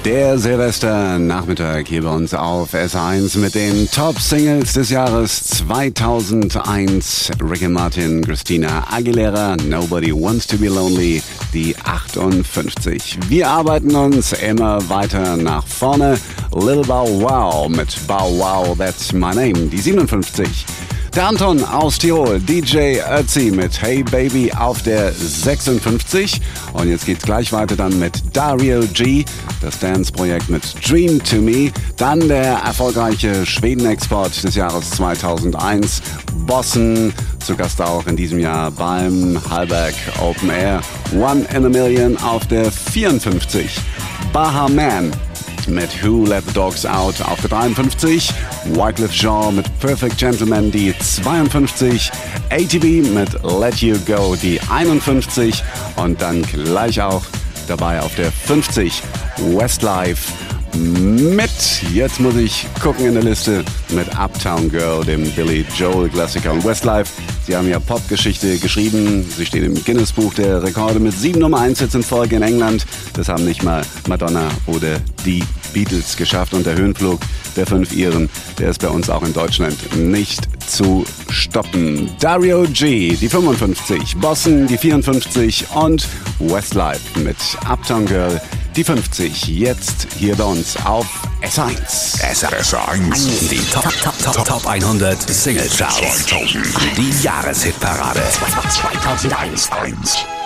Der Silvester-Nachmittag hier bei uns auf S1 mit den Top-Singles des Jahres 2001. Ricky Martin, Christina Aguilera, Nobody Wants to Be Lonely, die 58. Wir arbeiten uns immer weiter nach vorne. Lil Bow Wow mit Bow Wow, That's My Name, die 57. Der Anton aus Tirol, DJ Ötzi mit Hey Baby auf der 56. Und jetzt geht's gleich weiter dann mit Dario G, das Dance-Projekt mit Dream to Me. Dann der erfolgreiche Schweden-Export des Jahres 2001, Bossen, zu Gast auch in diesem Jahr beim Hallberg Open Air. One in a Million auf der 54. Baha Man mit Who Let the Dogs Out auf der 53, Wyclef Jean mit Perfect Gentleman die 52, ATB mit Let You Go die 51 und dann gleich auch dabei auf der 50 Westlife mit, jetzt muss ich gucken in der Liste, mit Uptown Girl, dem Billy Joel Klassiker. Und Westlife, sie haben ja Popgeschichte geschrieben, sie steht im Guinness-Buch der Rekorde mit 7 Nummer 1 Hits in Folge in England. Das haben nicht mal Madonna oder die Beatles geschafft und der Höhenflug der 5 Iren, der ist bei uns auch in Deutschland nicht zu stoppen. Dario G, die 55, Bossen, die 54 und Westlife mit Uptown Girl, die 50. Jetzt hier bei uns auf S1. S1. Die Top 100 Single Charts. Die Jahreshitparade 2001.